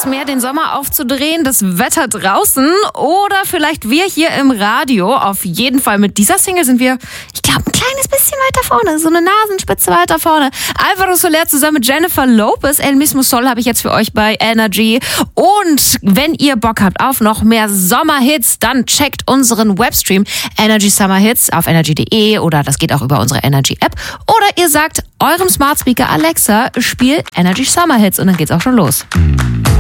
Lust mehr, den Sommer aufzudrehen, das Wetter draußen oder vielleicht wir hier im Radio? Auf jeden Fall mit dieser Single sind wir, ich glaube, ein kleines bisschen weiter vorne, so eine Nasenspitze weiter vorne. Alvaro Soler zusammen mit Jennifer Lopez, El Mismo Sol habe ich jetzt für euch bei Energy. Und wenn ihr Bock habt auf noch mehr Sommerhits, dann checkt unseren Webstream Energy Summer Hits auf energy.de oder das geht auch über unsere Energy App. Oder ihr sagt eurem Smart Speaker Alexa, spiel Energy Summer Hits und dann geht's auch schon los.